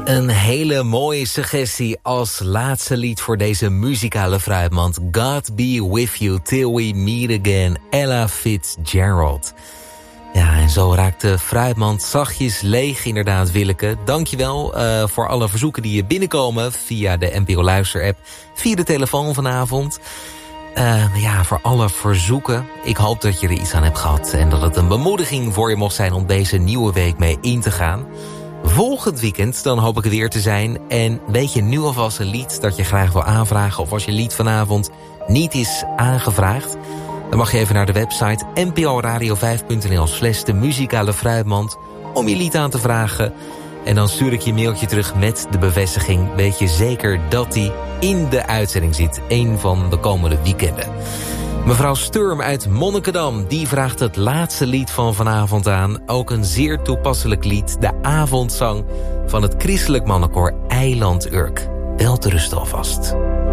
Een hele mooie suggestie als laatste lied voor deze muzikale fruitmand. God be with you till we meet again, Ella Fitzgerald. Ja, en zo raakt de fruitmand zachtjes leeg inderdaad, Willeke. Dankjewel voor alle verzoeken die binnenkomen via de NPO Luister-app, via de telefoon vanavond. Ja, voor alle verzoeken. Ik hoop dat je er iets aan hebt gehad en dat het een bemoediging voor je mocht zijn om deze nieuwe week mee in te gaan. Volgend weekend dan hoop ik er weer te zijn. En weet je nu alvast een lied dat je graag wil aanvragen, of als je lied vanavond niet is aangevraagd, dan mag je even naar de website nporadio5.nl/de muzikale fruitmand om je lied aan te vragen. En dan stuur ik je mailtje terug met de bevestiging. Weet je zeker dat die in de uitzending zit, een van de komende weekenden. Mevrouw Sturm uit Monnikendam, die vraagt het laatste lied van vanavond aan. Ook een zeer toepasselijk lied, de avondzang van het christelijk mannenkoor Eiland Urk. Wel te rusten alvast.